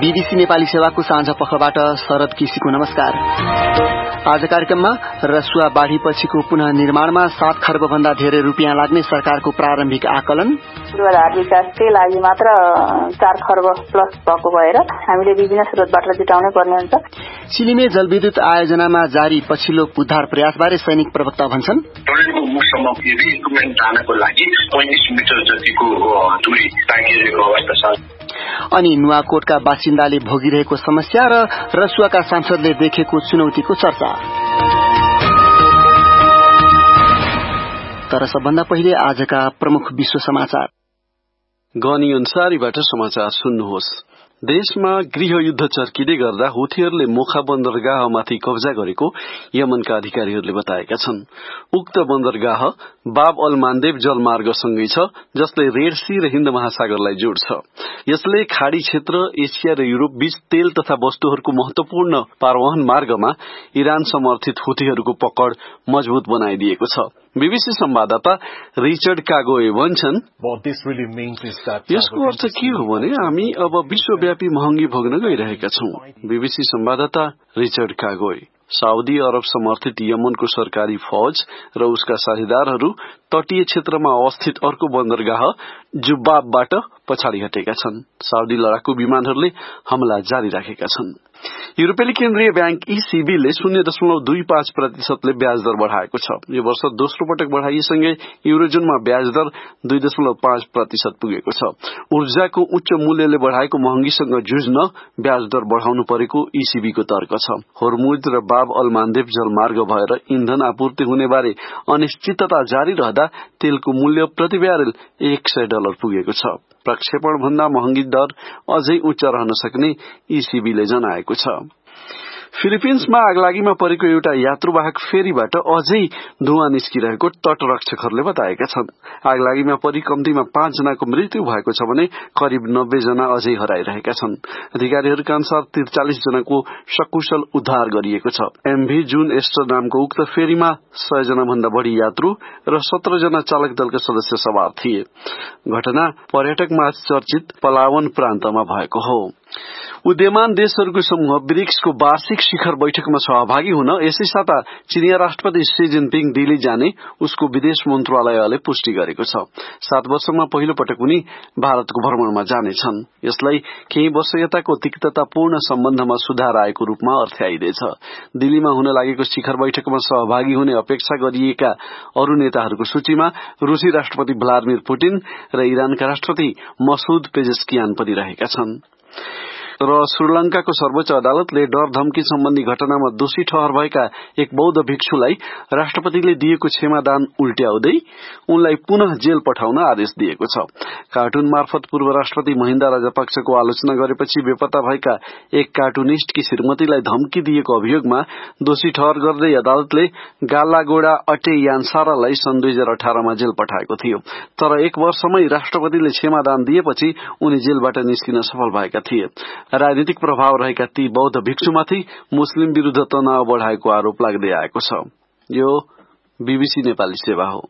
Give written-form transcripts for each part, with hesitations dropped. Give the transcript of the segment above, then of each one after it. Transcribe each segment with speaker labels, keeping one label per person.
Speaker 1: BBC Nepali सेवाको साँझ पखबाट शरद केसीको नमस्कार। आज कार्यक्रममा रसुवा बाढ़ी पछिको पुनः निर्माणमा 7 खर्ब भन्दा धेरै रुपियाँ लाग्ने सरकारको प्रारम्भिक आकलन,
Speaker 2: पूर्वाधार विकासकै लागि मात्र 4 खर्ब प्लस भएको भएर हामीले विभिन्न स्रोतबाट जुटाउनै पर्ने हुन्छ।
Speaker 1: चिलीमे जलविद्युत आयोजनामा जारी पछिल्लो उद्धार प्रयासबारे सैनिक प्रवक्ता भन्छन्,
Speaker 3: टोरेन्टको मुखसम्म इक्विपमेन्ट जानको लागि 35 मिटर जतिको दूरी ताकिरहेको अवस्था छ।
Speaker 1: अनि नुवाकोटका बासिन्दाले भोगिरहेको समस्या र रसुवाका सांसदले देखेको चुनौतीको चर्चा। तर सबभन्दा पहिले आजका प्रमुख विश्व समाचार।
Speaker 4: गनी अन्सारीबाट समाचार सुन्नुहोस्। देशमा गृहयुद्ध चर्किँदै गर्दा हुथीहरूले मोखा बन्दरगाहमाथि कब्जा गरेको यमनका अधिकारीहरूले बताएका छन्। उक्त बन्दरगाह बाब अल मान्देब जलमार्गसँगै छ, जसले रेड सी र हिन्द महासागरलाई जोड्छ। यसले खाड़ी क्षेत्र, एसिया र युरोप बीच तेल तथा वस्तुहरूको महत्वपूर्ण परिवहन मार्गमा इरान समर्थित हुथीहरूको पकड़ मजबूत बनाइदिएको छ। बीबीसी संवाददाता रिचर्ड कागोए भन्छन्, यसको अर्थ के हो भने हामी अब विश्वव्यापी महँगी भोग्न गइरहेका छौं। बीबीसी संवाददाता रिचर्ड कागोए। साउदी अरब समर्थित यमनको सरकारी फौज र उसका साझेदारहरू तटीय क्षेत्रमा अवस्थित अर्को बन्दरगाह जुब्बाबबाट पछाडि हटेका छन्। साउदी लडाकु विमानहरूले हमला जारी राखेका छन्। युरोपेली केन्द्रीय ब्याङ्क ईसीबीले 0.25% ब्याज दर बढ़ाएको छ। यो वर्ष दोस्रो पटक बढ़ाइएसँगै युरोजोनमा ब्याज दर 2.5% पुगेको छ। ऊर्जाको उच्च मूल्यले बढ़ाएको महँगीसँग जुझ्न ब्याज दर बढ़ाउनु परेको ईसीबीको तर्क छ। होर्मुज र बाब अल मान्देब जलमार्ग भएर इन्धन आपूर्ति हुने बारे अनिश्चितता जारी रहँदा तेलको मूल्य प्रति ब्यारेल $100 पुगेको छ। प्रक्षेपण भन्दा महँगी दर अझै उच्च रहन सक्ने ईसीबीले जनाएको छ। फिलिपिन्समा आगलागीमा परेको एउटा यात्रुवाहक फेरीबाट अझै धुवाँ निस्किरहेको तटरक्षकहरूले बताएका छन्। आगलागीमा परि कम्तीमा 5 जनाको मृत्यु भएको छ भने करिब 90 जना अझै हराइरहेका छन्। अधिकारीहरूका अनुसार 43 जनाको सकुशल उद्धार गरिएको छ। एमभी जुन एस्टर नामको उक्त फेरीमा 100 जना भन्दा बढ़ी यात्रु र 17 जना चालक दलका सदस्य सवार थिए। घटना पर्यटकमा चर्चित पलावन प्रान्तमा भएको हो। उदीयमान देशहरूको समूह ब्रिक्सको वार्षिक शिखर बैठकमा सहभागी हुन यसै साता चिनिया राष्ट्रपति शी जिनपिङ दिल्ली जाने उसको विदेश मन्त्रालयले पुष्टि गरेको छ। 7 वर्षमा पहिलो पटक उनी भारतको भ्रमणमा जानेछन्। यसलाई केही वर्ष यताको तिक्ततापूर्ण सम्बन्धमा सुधार आएको रूपमा अर्थ्याइँदैछ। दिल्लीमा हुन लागेको शिखर बैठकमा सहभागी हुने अपेक्षा गरिएका अरू नेताहरूको सूचीमा रूसी राष्ट्रपति भ्लादिमिर पुटिन र इरानका राष्ट्रपति मसूद पेजेस्कियान पनि रहेका छन्। र श्रीलंकाको सर्वोच्च अदालतले डर धम्की सम्बन्धी घटनामा दोषी ठहर भएका एक बौद्ध भिक्षुलाई राष्ट्रपतिले दिएको क्षमादान उल्ट्याउँदै उनलाई पुनः जेल पठाउन आदेश दिएको छ। कार्टुन मार्फत पूर्व राष्ट्रपति महिन्दा राजपक्षको आलोचना गरेपछि बेपत्ता भएका एक कार्टुनिस्टकी श्रीमतीलाई धम्की दिएको अभियोगमा दोषी ठहर गर्दै अदालतले गालागोडा अटे यान्सारालाई सन् 2018 मा जेल पठाएको थियो। तर 1 वर्षमै राष्ट्रपतिले क्षमादान दिएपछि उनी जेलबाट निस्किन सफल भएका थिए। राजनीतिक प्रभाव रहेका ती बौद्ध भिक्षुमाथि मुस्लिम विरूद्ध तनाव बढ़ाएको आरोप लाग्दै आएको छ। यो बीबीसी नेपाली सेवा हो।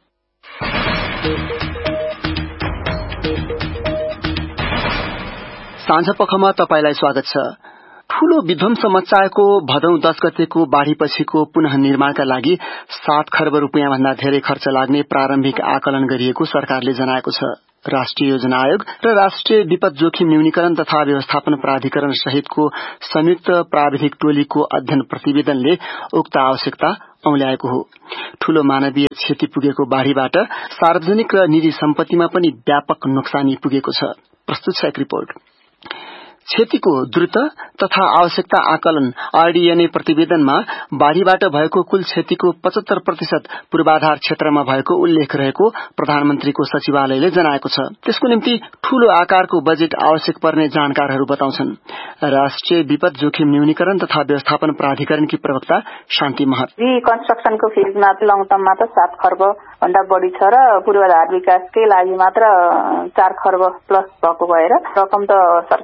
Speaker 1: साँझ पखमा तपाईलाई स्वागत छ। ठूलो विध्वंस मच्चाएको भदौ 10 गतेको बाढ़ीपछिको पुनः निर्माणका लागि 7 खर्ब रुपियाँ भन्दा धेरै खर्च लाग्ने प्रारम्भिक आकलन गरिएको सरकारले जनाएको छ। राष्ट्रिय योजना आयोग र राष्ट्रिय विपद जोखिम न्यूनीकरण तथा व्यवस्थापन प्राधिकरण सहितको संयुक्त प्राविधिक टोलीको अध्ययन प्रतिवेदनले उक्त आवश्यकता औल्याएको हो। ठूलो मानवीय क्षति पुगेको बाढ़ीबाट सार्वजनिक र निजी सम्पत्तिमा पनि व्यापक नोक्सानी पुगेको छ। प्रस्तुत छ एक रिपोर्ट। क्षतिको द्रुत तथा आवश्यकता आकलन आरडीएनए प्रतिवेदनमा बाढ़ीबाट भएको कुल क्षतिको 75% पूर्वाधार क्षेत्रमा भएको उल्लेख रहेको प्रधानमन्त्रीको सचिवालयले जनाएको छ। त्यसको निम्ति ठूलो आकारको बजेट आवश्यक पर्ने जानकारहरू बताउँछन्। राष्ट्रिय विपद जोखिम न्यूनीकरण तथा व्यवस्थापन प्राधिकरणकी प्रवक्ता शान्ति महत,
Speaker 2: रिकन्स्ट्रक्सनको फिल्डमा लङ टर्ममा त 7 खर्ब भन्दा बढ़ी छ र पूर्वाधार विकासकै लागि मात्र 4 खर्ब प्लस भएको भएर रकम त सरकारसँग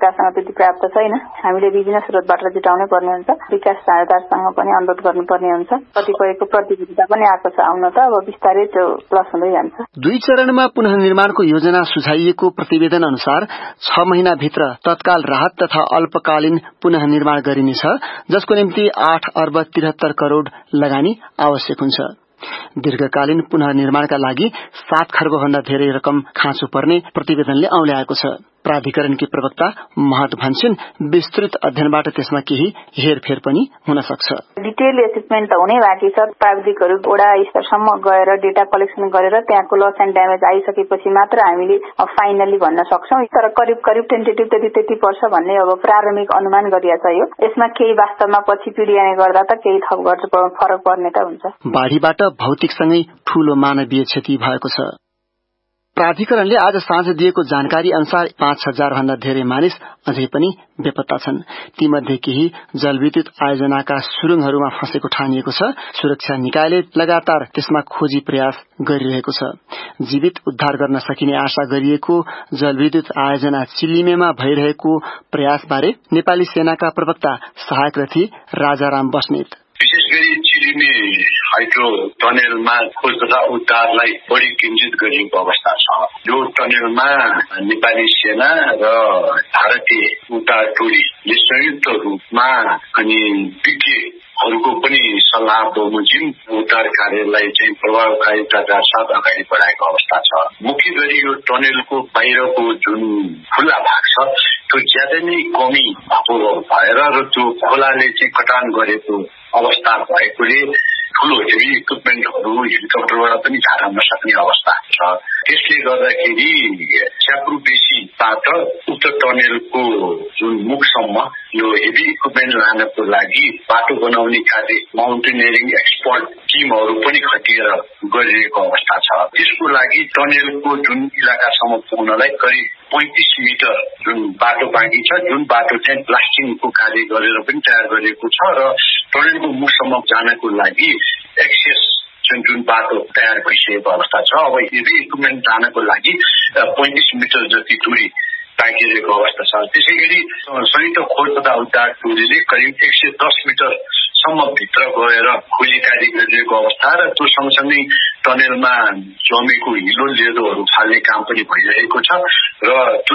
Speaker 2: स्वीकृति प्राप्त छैन। हामीले विभिन्न स्रोतबाट जुटाउनै पर्ने हुन्छ। विकास साझेदारसँग पनि अनुरोध गर्नुपर्ने हुन्छ। कतिपयको प्रतिबद्धता पनि आएको छ आउन त अब बिस्तारै त्यो प्लस हुँदै जान्छ।
Speaker 1: 2 चरणमा पुनः निर्माणको योजना सुझाइएको प्रतिवेदन अनुसार 6 महिनाभित्र तत्काल राहत तथा अल्पकालीन पुनः निर्माण गरिनेछ, जसको निम्ति 8 अर्ब 73 करोड़ लगानी आवश्यक हुन्छ। दीर्घकालीन पुनः निर्माणका लागि 7 खर्ब भन्दा धेरै रकम खाँचो पर्ने प्रतिवेदनले औल्याएको छ। प्राधिकरणकी प्रवक्ता महत भन्छन् विस्तृत अध्ययनबाट त्यसमा केही हेरफेर पनि हुन सक्छ।
Speaker 2: डिटेल एसेसमेन्ट त हुनै बाँकी छ। प्राविधिकहरू वडा स्तरसम्म गएर डेटा कलेक्सन गरेर त्यहाँको लस एन्ड ड्यामेज आइसकेपछि मात्र हामीले फाइनली भन्न सक्छौं। तर करिब टेन्टेटिभ त्यति पर्छ भन्ने अब प्रारम्भिक अनुमान गरिएको छ। यसमा केही वास्तवमा पछि पीडियाले गर्दा त केही थप गर्छ फरक पर्ने त हुन्छ।
Speaker 1: बाढीबाट भौतिकसँगै ठूलो मानवीय क्षति भएको छ। प्राधिकरणले आज साँझ दिएको जानकारी अनुसार 5000 भन्दा धेरै मानिस अझै पनि बेपत्ता छन्। तीमध्ये केही जलविद्युत आयोजनाका सुरुङहरूमा फँसेको ठानिएको छ। सुरक्षा निकायले लगातार त्यसमा खोजी प्रयास गरिरहेको छ। जीवित उद्धार गर्न सकिने आशा गरिएको जलविद्युत आयोजना चिलिमेमा भइरहेको प्रयासबारे नेपाली सेनाका प्रवक्ता सहायक रथी राजाराम बस्नेत
Speaker 3: विशेष गरी चिलिमे हाइड्रो टनेलमा खोज तथा उद्धारलाई बढी केन्द्रित गरिएको अवस्था छ। यो टनेलमा नेपाली सेना र भारतीय उद्धार टोलीले संयुक्त रूपमा अनि विज्ञहरूको पनि सल्लाह बमोजिम उद्धार कार्यलाई चाहिँ प्रभावकारिताका साथ अगाडि बढाएको अवस्था छ। मुख्य गरी यो टनेलको बाहिरको जुन खुल्ला भाग छ त्यो ज्यादै नै कमी भएको भएर र त्यो खोलाले चाहिँ कटान गरेको अवस्था भएकोले ठूलो हेभी इक्विपमेन्टहरू हेलिकप्टरबाट पनि झार्न नसक्ने अवस्था छ। त्यसले गर्दाखेरि च्याप्रु बेसीबाट उक्त टनेलको जुन मुखसम्म यो हेभी इक्विपमेन्ट लानको लागि बाटो बनाउने कार्य माउन्टेनियरिङ एक्सपर्ट टिमहरू पनि खटिएर गरिरहेको अवस्था छ। त्यसको लागि टनेलको जुन इलाकासम्म पुग्नलाई करिब 35 मिटर जुन बाटो बाँकी छ, जुन बाटो चाहिँ ब्लास्टिङको कार्य गरेर पनि तयार गरिएको छ र टनेलको मुखसम्म जानको लागि एक्सेस जुन बाटो तयार भइसकेको अवस्था छ। अब हेभी इक्विपमेन्ट जानको लागि 35 मिटर जति दूरी बाँकी रहेको अवस्था छ। त्यसै गरी संयुक्त खोज तथा उद्धार टोलीले करिब 110 मिटर सम्म भित्र गएर खोजी कार्य गरिरहेको अवस्था र त्यो सँगसँगै टनेलमा जमेको हिलो लेदोहरू फाल्ने काम पनि भइरहेको छ र त्यो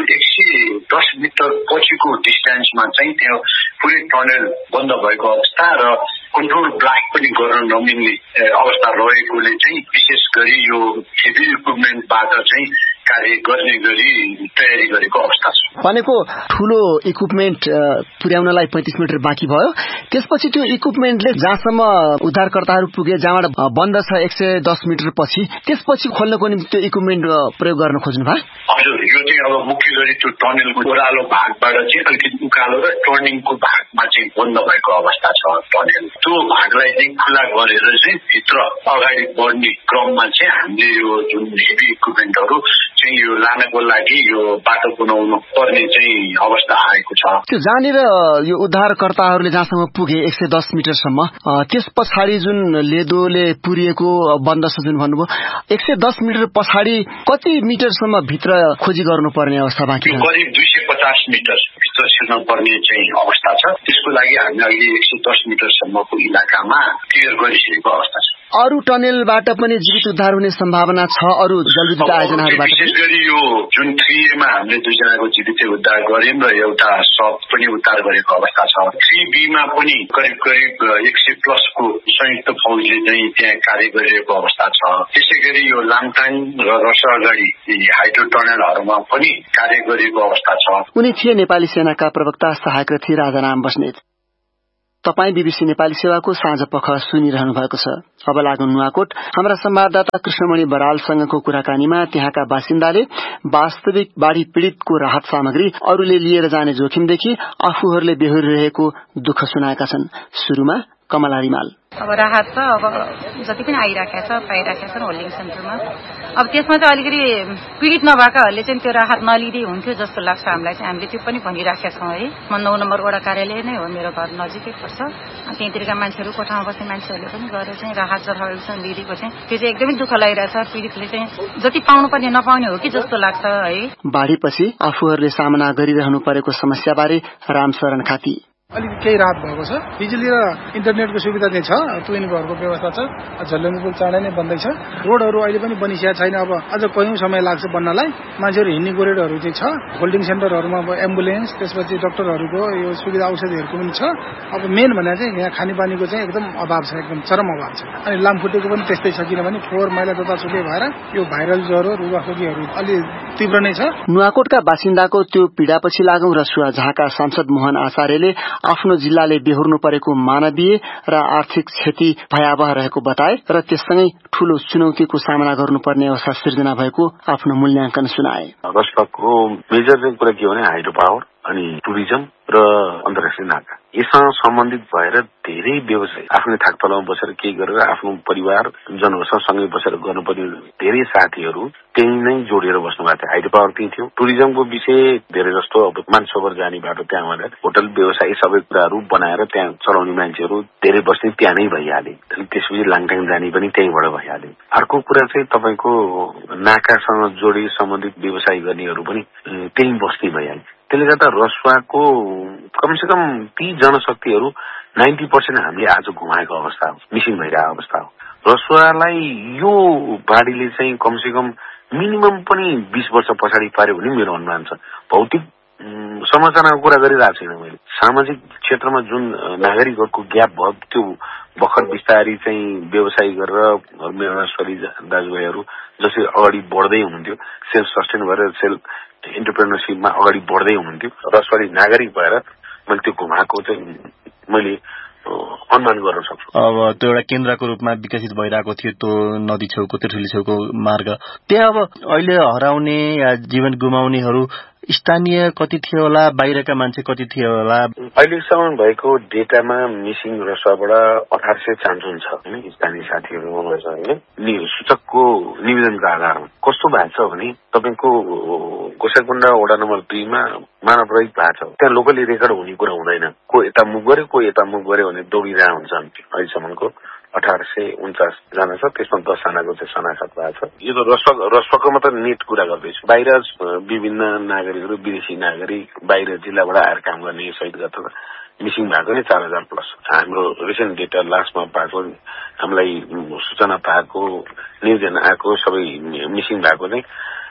Speaker 3: 110 मिटर पछिको डिस्टेन्समा चाहिँ त्यहाँ पुरै टनेल बन्द भएको अवस्था र कन्ट्रोल ब्लास्ट पनि गर्न नमिल्ने अवस्था रहेकोले चाहिँ विशेष गरी यो हेभी इक्विपमेन्टबाट चाहिँ कार्य गर्ने गरी तयारी गरेको अवस्था छ।
Speaker 1: भनेको ठूलो इक्विपमेन्ट पुर्याउनलाई 35 मिटर बाँकी भयो। त्यसपछि त्यो इक्विपमेन्टले जहाँसम्म उद्धारकर्ताहरू पुगे जहाँबाट बन्द छ 110 मिटर पछि त्यसपछि खोल्नको निम्ति त्यो इक्विपमेन्ट प्रयोग गर्न खोज्नु भयो?
Speaker 3: हजुर, यो चाहिँ अब मुख्य गरी त्यो टनेलको ओह्रालो भागबाट चाहिँ अलिकति उकालो र टर्निङको भागमा चाहिँ बन्द भएको अवस्था छ टनेल। त्यो भागलाई चाहिँ खुला गरेर चाहिँ भित्र अगाडि बढ्ने क्रममा चाहिँ हामीले यो जुन हेभी इक्विपमेन्टहरू चाहिँ यो लानको लागि यो बाटो बनाउनु पर्ने चाहिँ अवस्था आएको छ।
Speaker 1: त्यो जहाँनिर यो उद्धारकर्ताहरूले जहाँसम्म पुगे 110 मिटरसम्म त्यस पछाडि जुन लेदोले पुरिएको बन्द छ जुन भन्नुभयो 110 मिटर पछाडि कति मिटरसम्म भित्र खोजी गर्नुपर्ने अवस्था बाँकी छ?
Speaker 3: करिब 250 मिटर भित्र छिर्न पर्ने चाहिँ अवस्था छ। त्यसको लागि हामी अहिले 110 मिटरसम्मको इलाकामा क्लियर गरिसकेको अवस्था छ।
Speaker 1: अरू टनेलबाट पनि जीवित उद्धार हुने सम्भावना छ? अरू जलविद्युत आयोजनाहरूबाट
Speaker 3: विशेष गरी यो जुन 3A मा हामीले 2 जनाको जीवित उद्धार गर्यौं र एउटा शव पनि उद्धार गरेको अवस्था छ। 3B मा पनि करिब 100+ को संयुक्त फौजले चाहिँ त्यहाँ कार्य गरिरहेको अवस्था छ। त्यसै गरी यो लामटाङ र रसअगाडि हाइड्रो टनेलहरूमा पनि कार्य गरिएको अवस्था छ।
Speaker 1: उनी थिए नेपाली सेनाका प्रवक्ता सहायक रथी राजाराम बस्नेत। तपाई बीबीसी नेपाली सेवाको साँझ पख सुनिरहनु भएको छ। अब लागौं नुवाकोट। हाम्रा संवाददाता कृष्णमणि बरालसँगको कुराकानीमा त्यहाँका बासिन्दाले वास्तविक बाढ़ी पीड़ितको राहत सामग्री अरूले लिएर जाने जोखिमदेखि आफूहरूले बेहोरिरहेको दुःख सुनाएका छन्। सुरुमा कमला रिमाल।
Speaker 5: अब राहत छ, अब जति पनि आइराखेको छ पाइराखेका छन् होल्डिङ सेन्टरमा। अब त्यसमा चाहिँ अलिकति पीडित नभएकाहरूले चाहिँ त्यो राहत नलिँदै हुन्थ्यो जस्तो लाग्छ हामीलाई चाहिँ। हामीले त्यो पनि भनिराखेका छौँ है। म 9 नम्बर वडा कार्यालय नै हो, मेरो घर नजिकै पर्छ। त्यहीँतिरका मान्छेहरू, कोठामा बस्ने मान्छेहरूले पनि गएर चाहिँ राहत जराउँछन् लिएको चाहिँ त्यो चाहिँ एकदमै दुःख लागिरहेछ। पीडितले चाहिँ जति पाउनुपर्ने नपाउने हो कि जस्तो लाग्छ है।
Speaker 1: बाढीपछि आफूहरूले सामना गरिरहनु परेको समस्याबारे रामशरण खाती।
Speaker 6: अलिकति केही राहत भएको छ। बिजुली र इन्टरनेटको सुविधा चाहिँ छ, ट्विन घरको व्यवस्था छ। झल्लेङ्गो पुल चाँडै नै बन्दैछ। रोडहरू अहिले पनि बनिसकेको छैन, अब अझ कयौं समय लाग्छ बन्नलाई। मान्छेहरू हिँड्ने गोरेडहरू चाहिँ छ। होल्डिङ सेन्टरहरूमा अब एम्बुलेन्स, त्यसपछि डाक्टरहरूको यो सुविधा औषधिहरूको पनि छ। अब मेन भने चाहिँ यहाँ खानेपानीको चाहिँ एकदम अभाव छ, एकदम चरम अभाव छ। अनि लामखुट्टेको पनि त्यस्तै छ, किनभने फोहोर मैला जतासुकै भएर यो भाइरल ज्वरो, रुगाखोकीहरू अलि तीव्र नै छ।
Speaker 1: नुवाकोटका बासिन्दाको त्यो पीडापछि लागौं रसुवा झाका सांसद मोहन आचार्यले आफ्नो जिल्लाले बेहोर्नु परेको मानवीय र आर्थिक क्षति भयावह रहेको बताए र त्यससँगै ठूलो चुनौतीको सामना गर्नुपर्ने अवस्था सिर्जना भएको आफ्नो मूल्याङ्कन सुनाए।
Speaker 7: रसपाको मेजर चाहिँ कुरा के हो भने हाइड्रो पावर अनि टुरिज्म र अन्तर्राष्ट्रिय नाका यससँग सम्बन्धित भएर धेरै व्यवसाय आफ्नै थाक तलामा बसेर केही गरेर आफ्नो परिवार जनहरूसँग सँगै बसेर गर्नुपर्ने धेरै साथीहरू त्यही नै जोडिएर बस्नु भएको थियो। हाइड्रो पावर त्यही थियो। टुरिज्मको विषय धेरै जस्तो अब मानसरोवर जाने बाटो त्यहाँ भनेर होटल व्यवसाय सबै कुराहरू बनाएर त्यहाँ चलाउने मान्छेहरू धेरै बस्ने त्यहाँ नै भइहाले। त्यसपछि लाङटाङ जाने पनि त्यहीँबाट भइहाले। अर्को कुरा चाहिँ तपाईँको नाकासँग जोडी सम्बन्धित व्यवसाय गर्नेहरू पनि त्यही बस्ने भइहाले। त्यसले गर्दा रसुवाको कमसेकम ती जनशक्तिहरू 90% हामीले आज गुमाएको अवस्था हो, मिसिङ भइरहेको अवस्था हो। रसुवालाई यो बाढीले चाहिँ कमसेकम मिनिमम पनि 20 वर्ष पछाडि पार्यो भने मेरो अनुमान छ। भौतिक संरचनाको कुरा गरिरहेको छैन मैले, सामाजिक क्षेत्रमा जुन नागरिकहरूको ग्याप भयो त्यो भर्खर बिस्तारी चाहिँ व्यवसाय गरेर मेहनतसरी दाजुभाइहरू जसरी अगाडि बढ्दै हुनुहुन्थ्यो, सेल्फ सस्टेन भएर सेल्फ एन्टरप्रेनरसिपमा अगाडि बढ्दै हुनुहुन्थ्यो, रसवारी नागरिक भएर मैले त्यो घुमाएको चाहिँ मैले अनुमान गर्न सक्छु।
Speaker 8: अब त्यो एउटा केन्द्रको रूपमा विकसित भइरहेको थियो त्यो नदी छेउको त्रिशुली छेउको मार्ग, त्यहाँ अब अहिले हराउने या जीवन गुमाउनेहरू स्थानीय कति थियो होला, बाहिरका मान्छे कति थियो होला?
Speaker 7: अहिलेसम्म भएको डेटामा मिसिङ रसुवाबाट 1800 चान्चुन छ हैन, स्थानीय साथीहरू होइन। सूचकको निवेदनको आधारमा कस्तो भएको छ भने तपाईँको गोसाइकुण्डा वडा नम्बर 2 मा मानव रहित भएको छ। त्यहाँ लोकली रेकर्ड हुने कुरा हुँदैन, को यता मुभ गर्यो को यता मुभ गर्यो भने दौडिरहेको हुन्छन्। अहिलेसम्मको 1849 जना छ, त्यसमा 10 जनाको चाहिँ शनाखत भएको छ। यो त रसुवाको मात्र नेट कुरा गर्दैछु। बाहिर विभिन्न नागरिकहरू, विदेशी नागरिक बाहिर जिल्लाबाट आएर काम गर्ने सहित गर्दा मिसिङ भएको नै 4000 प्लस। हाम्रो रिसेन्ट डेटा लास्टमा पाएको हामीलाई सूचना पाएको निवेदन आएको सबै मिसिङ भएको चाहिँ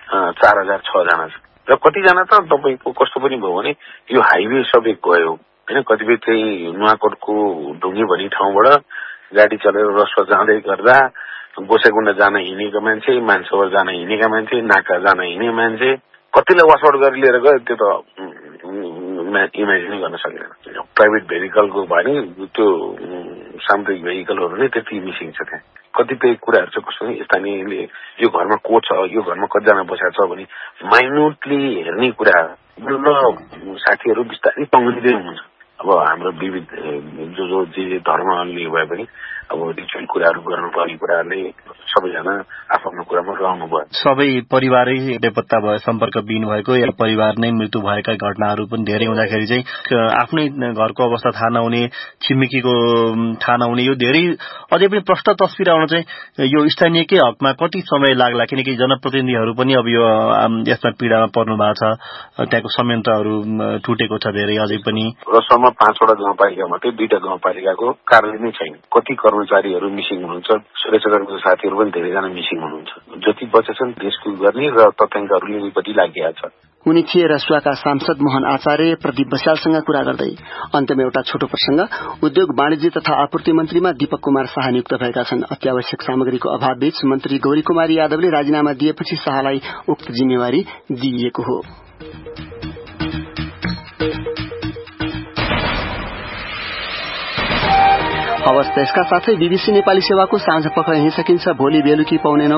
Speaker 7: 4006 जना छ। र कतिजना त तपाईँको कस्तो पनि भयो भने यो हाइवे सबै गयो होइन। कतिपय चाहिँ नुवाकोटको ढुङ्गे भन्ने ठाउँबाट गाडी चलेर रसुवा जाँदै गर्दा गोसाइकुण्डा जान हिँडेका मान्छे, मानसरोवर जान हिँडेका मान्छे, नाका जान हिँड्ने मान्छे कतिलाई वासआउट गरी लिएर गयो त्यो त इमेजिनै गर्न सकिँदैन। प्राइभेट भेहिकलको भने त्यो सामुदायिक भेहिकलहरू नै त्यति मिसिङ छ। त्यहाँ कतिपय कुराहरू चाहिँ कस्तो स्थानीयले यो घरमा को छ, यो घरमा कतिजना बसेको छ भने माइन्युटली हेर्ने कुरा साथीहरू बिस्तारै पङ्गिँदै हुनुहुन्छ। अब हाम्रो विविध जे धर्मले भए पनि अब रिचुअल कुराहरू गर्नुपर्ने कुराहरूले सबैजना आफ्नो कुरामा रहनु भयो।
Speaker 8: सबै परिवारै बेपत्ता भयो, सम्पर्कविहीन भएको या परिवार नै मृत्यु भएका घटनाहरू पनि धेरै हुँदाखेरि चाहिँ आफ्नै घरको अवस्था थाहा नहुने, छिमेकीको थाहा नहुने, यो धेरै अझै पनि प्रष्ट तस्बिर आउन चाहिँ यो स्थानीयकै हकमा कति समय लाग्ला? किनकि जनप्रतिनिधिहरू पनि अब यो यसमा पीडामा पर्नु भएको छ, त्यहाँको संयन्त्रहरू टुटेको छ धेरै अझै पनि।
Speaker 7: रसुवामा 5 वटा गाउँपालिका मात्रै 2टा गाउँपालिकाको कार्य नै छैन। कति कर्मचारीहरू मिसिङ हुनुहुन्छ, सुरक्षाकर्मीको साथीहरू पनि धेरैजना मिसिङ हुनुहुन्छ। जति बचेछन् रेस्क्यु गर्ने र तथ्याङ्कहरू लिनेपट्टि लागिएको छ।
Speaker 1: उनी थिए रसुवाका सांसद मोहन आचार्य प्रदीप बस्यालसँग कुरा गर्दै। अन्तमा एउटा छोटो प्रसंग। उद्योग वाणिज्य तथा आपूर्ति मन्त्रीमा दीपक कुमार शाह नियुक्त भएका छन्। अत्यावश्यक सामग्रीको अभावबीच मन्त्री गौरी कुमारी यादवले राजीनामा दिएपछि शाहलाई उक्त जिम्मेवारी दिइएको हो। हवस्, यसका साथै बीबीसी नेपाली सेवाको साँझ पख यही सकिन्छ। भोलि बेलुकी 9:15